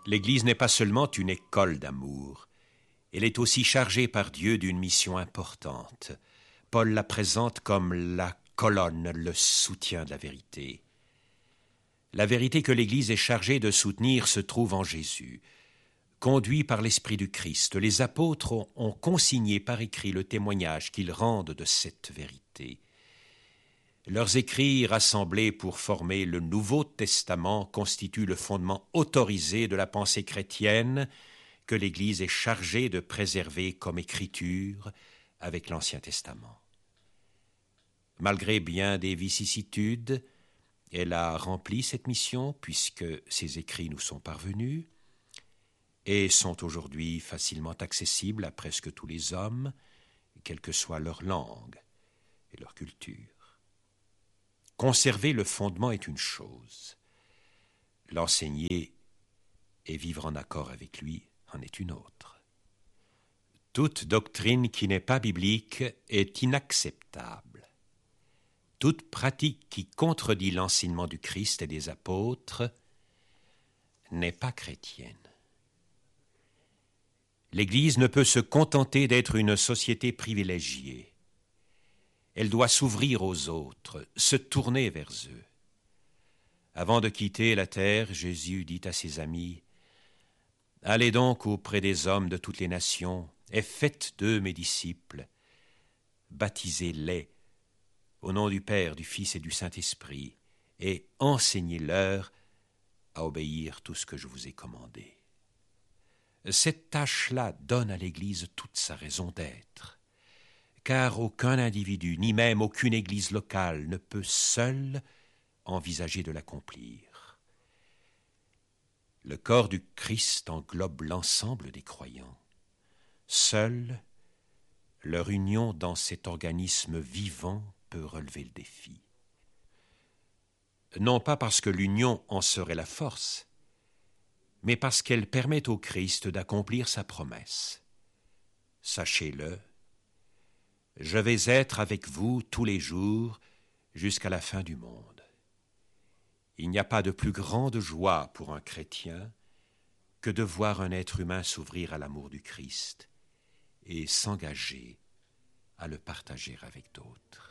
L'Église n'est pas seulement une école d'amour, elle est aussi chargée par Dieu d'une mission importante. Paul la présente comme la colonne, le soutien de la vérité. La vérité que l'Église est chargée de soutenir se trouve en Jésus. Conduits par l'Esprit du Christ, les apôtres ont consigné par écrit le témoignage qu'ils rendent de cette vérité. Leurs écrits rassemblés pour former le Nouveau Testament constituent le fondement autorisé de la pensée chrétienne que l'Église est chargée de préserver comme écriture avec l'Ancien Testament. Malgré bien des vicissitudes, elle a rempli cette mission puisque ses écrits nous sont parvenus et sont aujourd'hui facilement accessibles à presque tous les hommes, quelle que soit leur langue et leur culture. Conserver le fondement est une chose, l'enseigner et vivre en accord avec lui en est une autre. Toute doctrine qui n'est pas biblique est inacceptable. Toute pratique qui contredit l'enseignement du Christ et des apôtres n'est pas chrétienne. L'Église ne peut se contenter d'être une société privilégiée. Elle doit s'ouvrir aux autres, se tourner vers eux. Avant de quitter la terre, Jésus dit à ses amis : « Allez donc auprès des hommes de toutes les nations et faites d'eux mes disciples. Baptisez-les au nom du Père, du Fils et du Saint-Esprit, et enseignez-leur à obéir tout ce que je vous ai commandé. » Cette tâche-là donne à l'Église toute sa raison d'être, car aucun individu, ni même aucune Église locale, ne peut seul envisager de l'accomplir. Le corps du Christ englobe l'ensemble des croyants. Seule leur union dans cet organisme vivant peut relever le défi. Non pas parce que l'union en serait la force, mais parce qu'elle permet au Christ d'accomplir sa promesse. Sachez-le, je vais être avec vous tous les jours jusqu'à la fin du monde. Il n'y a pas de plus grande joie pour un chrétien que de voir un être humain s'ouvrir à l'amour du Christ et s'engager à le partager avec d'autres.